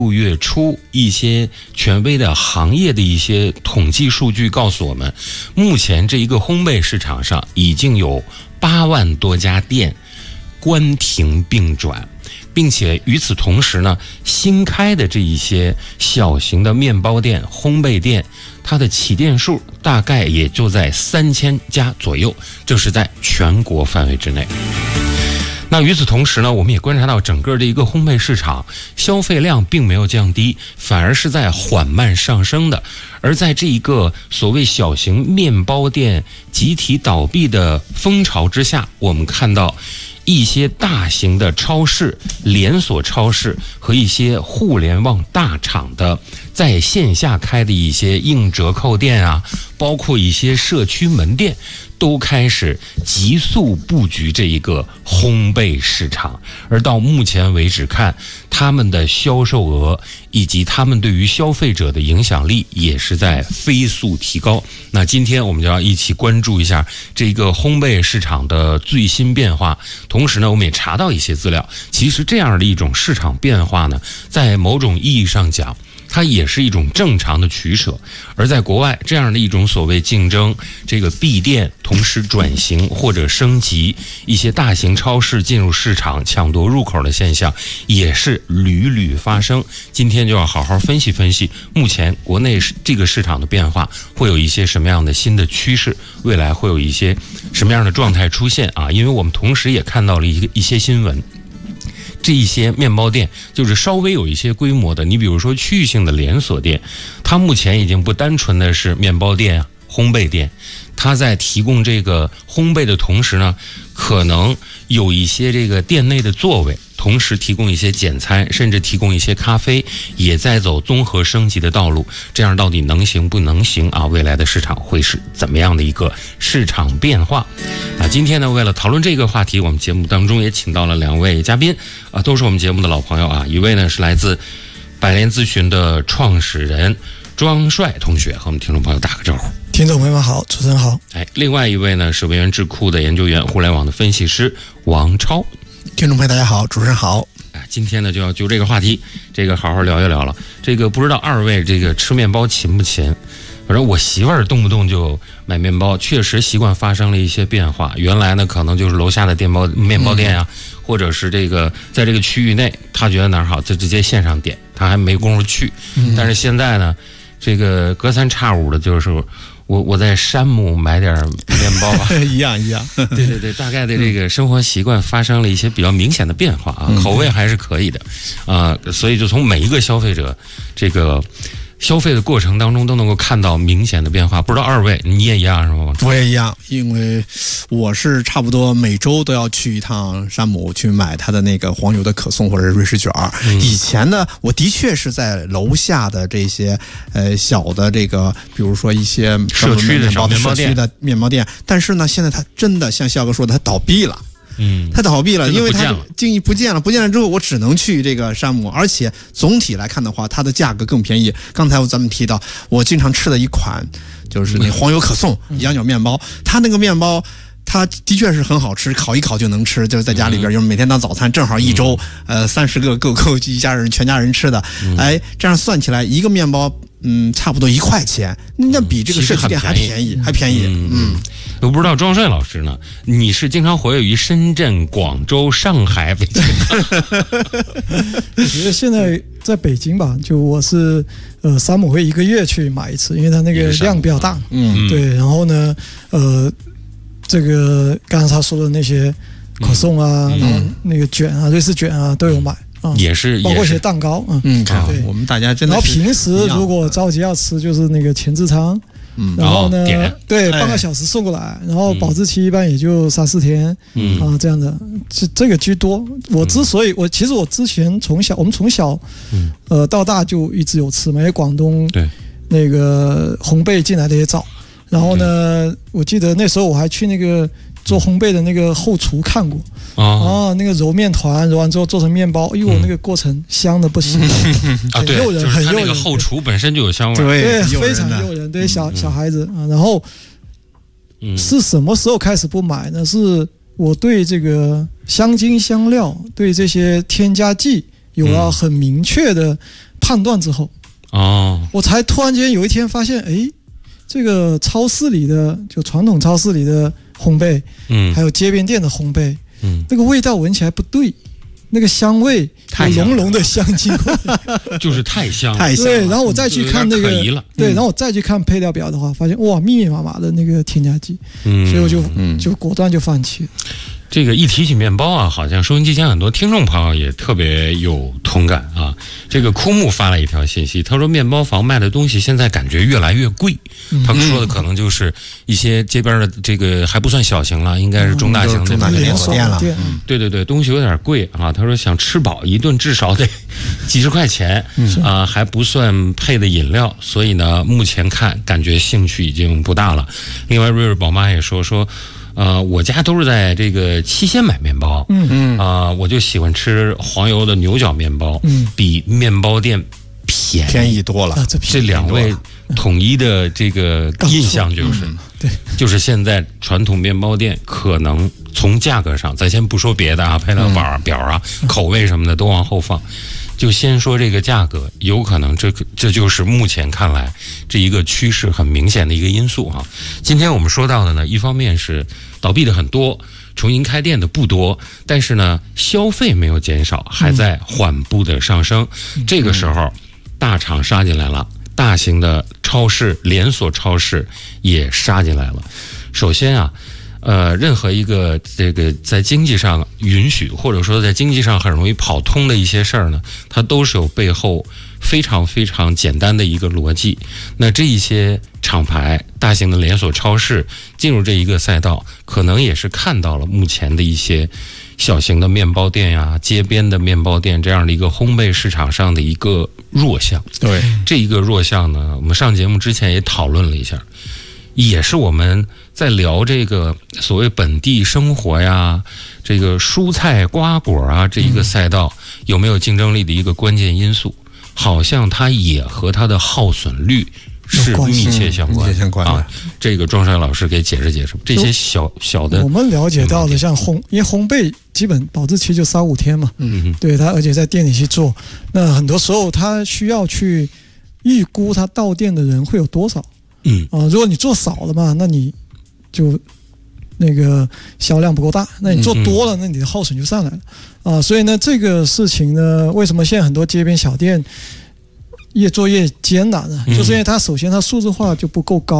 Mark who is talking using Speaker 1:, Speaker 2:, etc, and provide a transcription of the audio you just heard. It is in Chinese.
Speaker 1: 6月初一些权威的行业的一些统计数据告诉我们，目前这一个烘焙市场上已经有8万多家店关停并转，并且与此同时呢，新开的这一些小型的面包店、烘焙店，它的起店数大概也就在3000家左右，这是在全国范围之内。那与此同时呢，我们也观察到整个的一个烘焙市场消费量并没有降低，反而是在缓慢上升的。而在这一个所谓小型面包店集体倒闭的风潮之下，我们看到一些大型的超市、连锁超市和一些互联网大厂的在线下开的一些硬折扣店啊，包括一些社区门店，都开始急速布局这一个烘焙市场。而到目前为止看，他们的销售额以及他们对于消费者的影响力也是在飞速提高。那今天我们就要一起关注一下这个烘焙市场的最新变化。同时呢，我们也查到一些资料，其实这样的一种市场变化呢，在某种意义上讲，它也是一种正常的取舍。而在国外，这样的一种所谓竞争，这个闭店同时转型或者升级，一些大型超市进入市场抢夺入口的现象也是屡屡发生。今天就要好好分析分析目前国内这个市场的变化，会有一些什么样的新的趋势，未来会有一些什么样的状态出现啊？因为我们同时也看到了一些新闻，这一些面包店就是稍微有一些规模的，你比如说区域性的连锁店，它目前已经不单纯的是面包店啊、烘焙店，它在提供这个烘焙的同时呢，可能有一些这个店内的座位，同时提供一些简餐，甚至提供一些咖啡，也在走综合升级的道路。这样到底能行不能行啊？未来的市场会是怎么样的一个市场变化啊？今天呢，为了讨论这个话题，我们节目当中也请到了2位嘉宾啊，都是我们节目的老朋友啊。一位呢是来自百联咨询的创始人庄帅同学，和我们听众朋友打个招呼。
Speaker 2: 听众朋友们好，主持人好。
Speaker 1: 另外一位呢是文源智库的研究员、互联网的分析师王超。
Speaker 2: 听众朋友大家好，主持人好。
Speaker 1: 今天呢就要就这个话题，这个好好聊一聊了。这个不知道2位这个吃面包勤不勤？反正我媳妇儿动不动就买面包，确实习惯发生了一些变化。原来呢可能就是楼下的面包店啊，或者是这个在这个区域内，他觉得哪儿好就直接线上点，他还没工夫去。但是现在呢，这个隔三差五的就是我在山姆买点面包啊，
Speaker 2: 一样。
Speaker 1: 对，大概的这个生活习惯发生了一些比较明显的变化啊，口味还是可以的啊，所以就从每一个消费者这个消费的过程当中都能够看到明显的变化。不知道2位你也一样是吗？
Speaker 2: 我也一样，因为我是差不多每周都要去一趟山姆去买他的那个黄油的可颂或者是瑞士卷儿。以前呢，我的确是在楼下的这些小的这个，比如说一些
Speaker 1: 社区的小面包店，
Speaker 2: 面包店，但是呢，现在它真的像肖哥说的，它倒闭了。它倒闭了，因为它经济不见了之后，我只能去这个山姆，而且总体来看的话，它的价格更便宜。刚才咱们提到，我经常吃的一款就是那黄油可颂羊角面包，它那个面包。它的确是很好吃，烤一烤就能吃，就是在家里边，就是每天当早餐，正好一周，30个够一家人全家人吃的。这样算起来，一个面包，差不多1块钱，那比这个社区店还便宜，
Speaker 1: 我不知道庄帅老师呢，你是经常活跃于深圳、广州、上海、北京？
Speaker 3: 我觉得现在在北京吧，就我是山姆会1个月去买一次，因为它那个量比较大。对，然后呢，这个刚才他说的那些可颂啊，然后那个卷啊、瑞士卷啊都有买啊，
Speaker 1: 也是
Speaker 3: 包括一些蛋糕
Speaker 2: 对，我们大家真的。
Speaker 3: 然后平时如果着急要吃，就是那个前置仓，然后呢，对，半个小时送过来，然后保质期一般也就3-4天，这样的，这个居多。我之所以其实我之前我们从小到大就一直有吃嘛，因为广东那个烘焙进来的也早。然后呢，我记得那时候我还去那个做烘焙的那个后厨看过那个揉面团，揉完之后做成面包，那个过程香的不行
Speaker 1: 啊，对，
Speaker 3: 诱人，
Speaker 1: 就是它那个后厨本身就有香味，
Speaker 3: 对，非常诱人，对小孩子啊。然后是什么时候开始不买呢？是我对这个香精香料，对这些添加剂有了很明确的判断之后，我才突然间有一天发现，哎，这个超市里的就传统超市里的烘焙，还有街边店的烘焙，那个味道闻起来不对。那个香味浓浓的香精味，
Speaker 1: 就是太香了，
Speaker 2: 太香了。
Speaker 3: 对，然后我再去看那个，对，然后我再去看配料表的话，发现哇，密密麻麻的那个添加剂，所以我就果断就放弃了。
Speaker 1: 这个一提起面包啊，好像收音机前很多听众朋友也特别有同感啊。这个枯木发了一条信息，他说面包房卖的东西现在感觉越来越贵。他说的可能就是一些街边的这个还不算小型了，应该是中大型的
Speaker 2: 连锁店了。
Speaker 1: 对对对，东西有点贵啊。他说想吃饱一顿至少得几十块钱啊，还不算配的饮料，所以呢，目前看感觉兴趣已经不大了。另外，瑞瑞宝妈也说。我家都是在这个七鲜买面包，我就喜欢吃黄油的牛角面包，比面包店便宜
Speaker 2: 多了。
Speaker 1: 这两位统一的这个印象就是，就是现在传统面包店可能从价格上，咱先不说别的啊，配料表啊、口味什么的都往后放。就先说这个价格，有可能这就是目前看来这一个趋势很明显的一个因素啊。今天我们说到的呢，一方面是倒闭的很多，重新开店的不多，但是呢，消费没有减少，还在缓步的上升。这个时候，大厂杀进来了，大型的超市、连锁超市也杀进来了。首先啊。任何一个这个在经济上允许，或者说在经济上很容易跑通的一些事儿呢，它都是有背后非常非常简单的一个逻辑。那这一些厂牌、大型的连锁超市进入这一个赛道，可能也是看到了目前的一些小型的面包店呀、街边的面包店这样的一个烘焙市场上的一个弱项。
Speaker 2: 对，
Speaker 1: 这一个弱项呢，我们上节目之前也讨论了一下。也是我们在聊这个所谓本地生活呀，这个蔬菜瓜果啊这一个赛道有没有竞争力的一个关键因素，好像它也和它的耗损率是密切相关啊。这个庄帅老师给解释解释这些小的。
Speaker 3: 我们了解到的像因为烘焙基本保质期就3-5天嘛，对它，而且在店里去做，那很多时候它需要去预估它到店的人会有多少。如果你做少了嘛，那你就那个销量不够大；那你做多了，那你的耗损就上来了所以呢，这个事情呢，为什么现在很多街边小店越做越艰难呢？就是因为它首先它数字化就不够高。